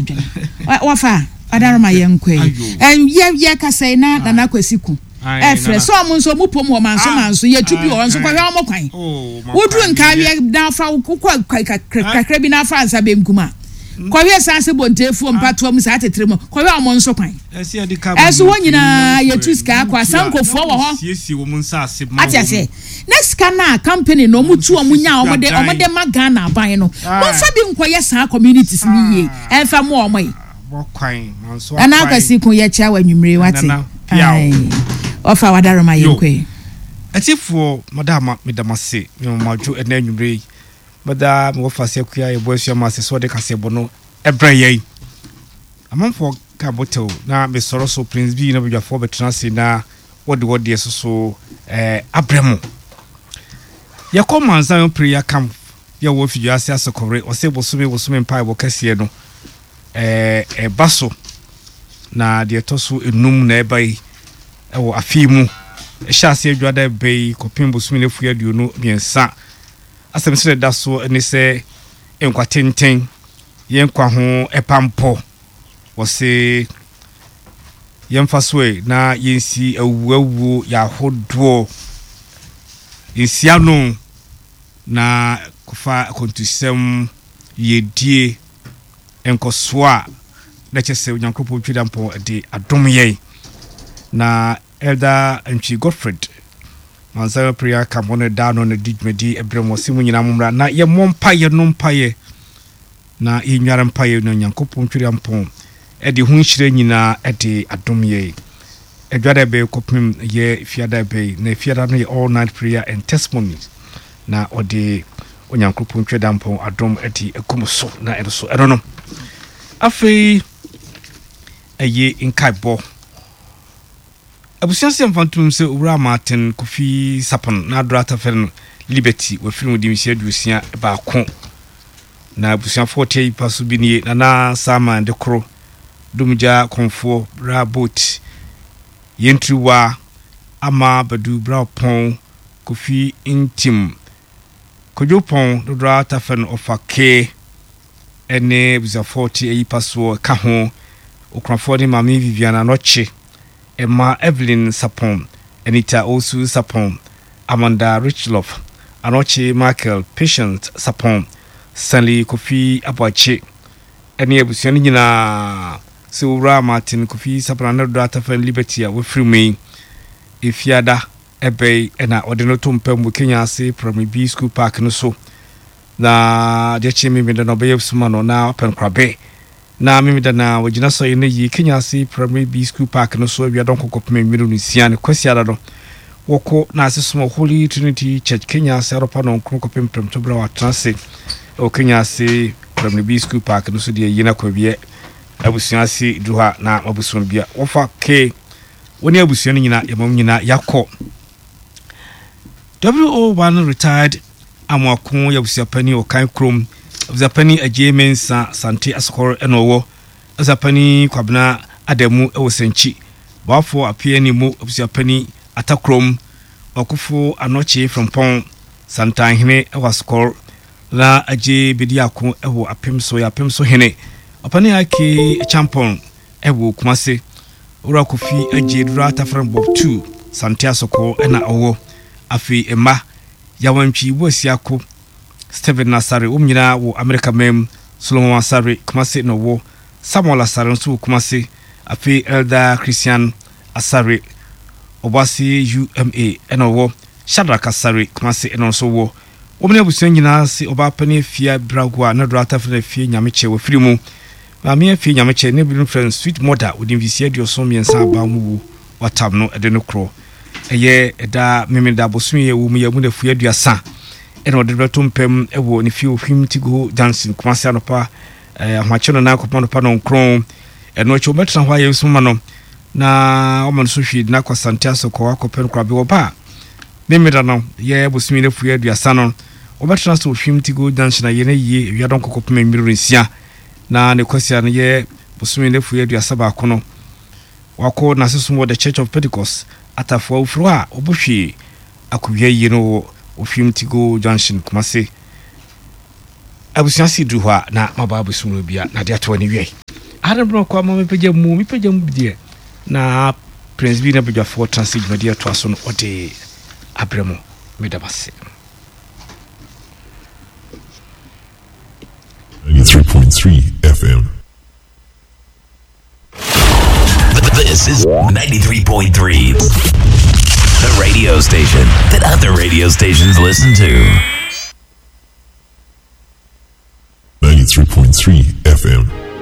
adwene wafa adaroma yenkwe ye kasai na kwasiku efre so mo nso mu pom wo manso ye tubi wo nso kwahwe mo kwan wodru nka wie na fa kakra bi na fa ansa bemkuma kwahwe sanse bontefu mpato mu sa tetere mo kwahwe mo nso kwan eso wonyina ye tuska akwa sankofo wo ho siesie wo mu nsa ase atiase next kana company no mu tu omunya omode magana aban no mo fa bi nkoye sa communities ni ye enfa mo omoi kwan manso ana akasi kun ye cha wanwumre wate ofa wadaroma yenkwe atifo madama medamase me majo ena anwumre bada me wofa se akua ye boasu ma se so de kase bono ebreye amamfo ka botel na me soro so prince bi na bedwafo betrance na wode so abremo yakomanza yo prayer camp ya wo fidu ase asokore ose bosume mpa bo kase no baso na de toso enum na ebai ewo afimu ehase adwada bai kopin bosume ne fu aduonu biensa asem se da so ne se enkwa tenten yenkwa ho epampo wose yemfaswe na yensi awuawu ya hodo yensiano na kufa kontusem yedie enkosoa na chese onyankopɔ twidampo de adom ye na elder Antwi Godfred mansa prayer kamone dano na digmedi ebremo simu nyina mumra na ye mompaye no mpaye na yenware mpaye no onyankopɔ twidampo edi hunhyire nyina edi adom ye edwada be kopim ye fiada be na fiada no ye all night prayer and testimonies na odi onyankopɔ twidampo adom edi ekumso na edo no afei eye inkaibo abusianse mfantum se owura Martin Kofi Sapon na drata fen Liberty we film di misia dusia ba ko na abusianfo tei paso bi ni na sama ndekro dumja konfo rabot yentruwa ama badu brapon Kofi intim kojopon drata fen ofake ene busianfo tei paso ka ho okrafo mami Viviana Noche Emma Evelyn Sapon Anita Osu Sapon Amanda Richlove Anoche Michael Patient Sapon Stanley Kofi Abache ene abusuani nyina Sewura Martin Kofi Sapon na Data Fan Liberty we free me ifiada ebe ena odenoto mpembu Kenya ase Primary B School Park no so na de chemi me de no be yesuma no na open krabe na mimi da na wajina so ene yi Kenya ase Primary B School Park no so wi don kokopem miru ni sia ne kwasiara do woko na ase small Holy Trinity Church Kenya ase ropa no kokopem to bra wa transe o Kenya ase Primary B School Park no so de yi na kwawie abusuan ase duha na abusuan bia wofa ke woni abusuan nyina yamam nyina yakọ WO1 retired amwakun yabusiapani okan krom Zapani ajemensa Sante Asokor enowo Zapani kwabna Adamu ewosenchi bafo apie ni mu Zapani atakrom okufo Anoche from Pon Santanhene ewasokor la aje bediako ewo apemso hene opani ake champon ewo kumase ora kofi aje drata from Bob 2 Sante Asokor ena owo afi ema yawantwi wosiako Stephen Nasare umnyina wo America mem Solomon Nasare kumase no wo Samuel Asare nso kumase afi Elder Christian Asare obasi UMA eno wo Shadrack Asare kumase eno nso wo omne abusuan nyina se obapane fia bragwa na drata fina fie nyameche wo firimu maame fie nyameche ne bi friend sweet mother wodi visia dio so miensa ba mu watam no ede no kro eye eda memeda bosun ye wo mu ya mu na fie aduasa eno de tompem ewo ni fi ohim tigo dancing kumase anopa ahwacheno na akopano pa no nkron eno che obetra hwa ye suma no na oman so hwi na kwasante asoko akopem krabe wo ba memeda no ye bosumi ne fu aduasa no obetra so ohim tigo dancing na ye ne ye wiadon kokopem mirinsia na ne kwasia no ye bosumi ne fu aduasa ba kono wako na sesumo the Church of Pentecost atafo ufro a obohwe akowia yi no ofim tigo junction kumase abusiasi duha na mababu sumro bia na dia to ni wie adabro kwa ma mepagya mu die na Prince B na bedwa for transit media to aso no ode abremo medabase 93.3 FM. This is 93.3, the radio station that other radio stations listen to. 93.3 FM.